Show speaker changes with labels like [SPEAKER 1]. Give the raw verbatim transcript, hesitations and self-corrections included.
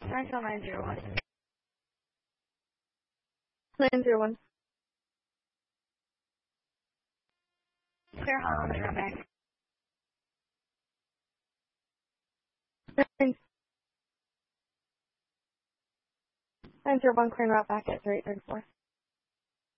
[SPEAKER 1] nine zero nine zero one.
[SPEAKER 2] nine zero one.
[SPEAKER 1] Clear Hollow, zero back.
[SPEAKER 2] nine zero one, clearing route back at three eight three four.